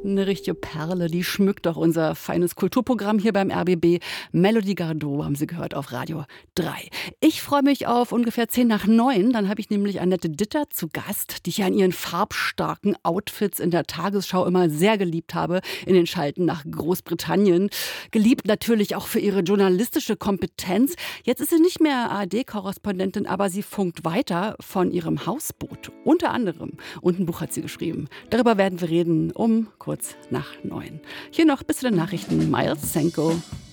Eine richtige Perle, die schmückt doch unser feines Kulturprogramm hier beim RBB. Melodie Gardot haben Sie gehört auf Radio 3. Ich freue mich auf ungefähr 8:50. Dann habe ich nämlich Annette Ditter zu Gast, die ich ja in ihren farbstarken Outfits in der Tagesschau immer sehr geliebt habe, in den Schalten nach Großbritannien. Geliebt natürlich auch für ihre journalistische Kompetenz. Jetzt ist sie nicht mehr ARD-Korrespondentin, aber sie funkt weiter von ihrem Hausboot. Unter anderem. Und ein Buch hat sie geschrieben. Darüber werden wir reden um kurz nach 9. Hier noch bis zu den Nachrichten. Miles Senko.